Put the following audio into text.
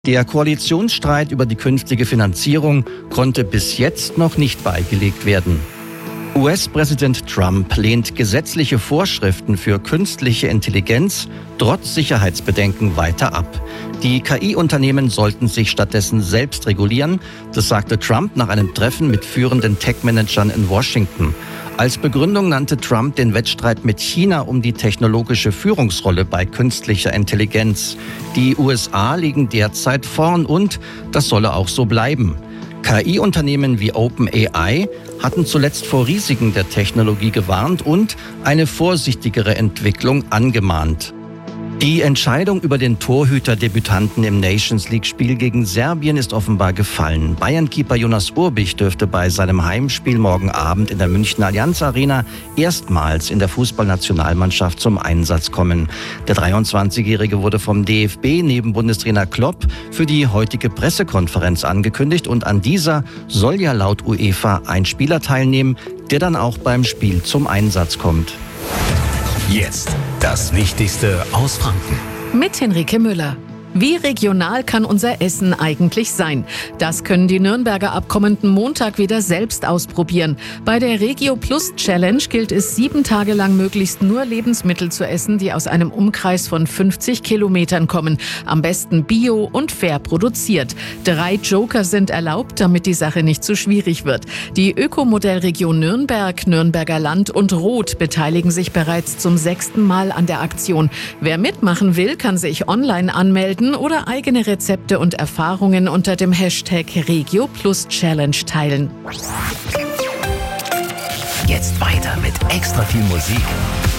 Der Koalitionsstreit über die künftige Finanzierung konnte bis jetzt noch nicht beigelegt werden. US-Präsident Trump lehnt gesetzliche Vorschriften für künstliche Intelligenz trotz Sicherheitsbedenken weiter ab. Die KI-Unternehmen sollten sich stattdessen selbst regulieren, das sagte Trump nach einem Treffen mit führenden Tech-Managern in Washington. Als Begründung nannte Trump den Wettstreit mit China um die technologische Führungsrolle bei künstlicher Intelligenz. Die USA liegen derzeit vorn und das solle auch so bleiben. KI-Unternehmen wie OpenAI hatten zuletzt vor Risiken der Technologie gewarnt und eine vorsichtigere Entwicklung angemahnt. Die Entscheidung über den Torhüter-Debütanten im Nations-League-Spiel gegen Serbien ist offenbar gefallen. Bayern-Keeper Jonas Urbich dürfte bei seinem Heimspiel morgen Abend in der Münchner Allianz Arena erstmals in der Fußballnationalmannschaft zum Einsatz kommen. Der 23-Jährige wurde vom DFB neben Bundestrainer Klopp für die heutige Pressekonferenz angekündigt und an dieser soll ja laut UEFA ein Spieler teilnehmen, der dann auch beim Spiel zum Einsatz kommt. Jetzt das Wichtigste aus Franken. Mit Henrike Müller. Wie regional kann unser Essen eigentlich sein? Das können die Nürnberger ab kommenden Montag wieder selbst ausprobieren. Bei der Regio Plus Challenge gilt es 7 Tage lang möglichst nur Lebensmittel zu essen, die aus einem Umkreis von 50 Kilometern kommen. Am besten bio und fair produziert. 3 Joker sind erlaubt, damit die Sache nicht zu schwierig wird. Die Ökomodellregion Nürnberg, Nürnberger Land und Rot beteiligen sich bereits zum 6. Mal an der Aktion. Wer mitmachen will, kann sich online anmelden oder eigene Rezepte und Erfahrungen unter dem Hashtag Regio Plus Challenge teilen. Jetzt weiter mit extra viel Musik.